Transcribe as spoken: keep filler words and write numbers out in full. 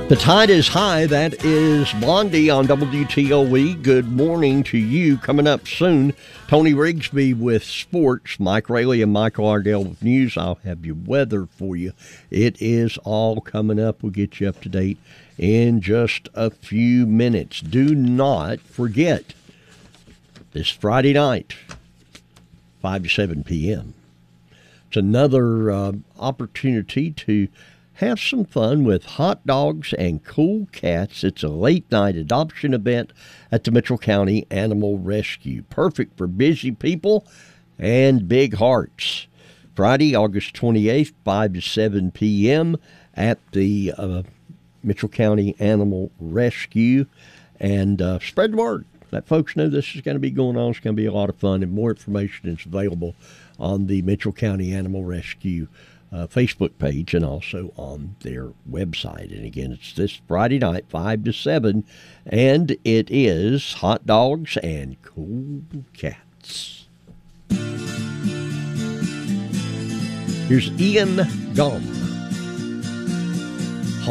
The tide is high. That is Blondie on W T O E. Good morning to you. Coming up soon, Tony Rigsby with sports, Mike Rayleigh and Michael Ardell with news. I'll have your weather for you. It is all coming up. We'll get you up to date in just a few minutes. Do not forget, this Friday night, five to seven p.m., it's another uh, opportunity to have some fun with hot dogs and cool cats. It's a late-night adoption event at the Mitchell County Animal Rescue. Perfect for busy people and big hearts. Friday, August twenty-eighth, five to seven p.m. at the uh, Mitchell County Animal Rescue. And uh, spread the word. Let folks know this is going to be going on. It's going to be a lot of fun, and more information is available on the Mitchell County Animal Rescue Uh, Facebook page and also on their website. And again, it's this Friday night, five to seven, and it is hot dogs and cool cats. Here's Ian Gum.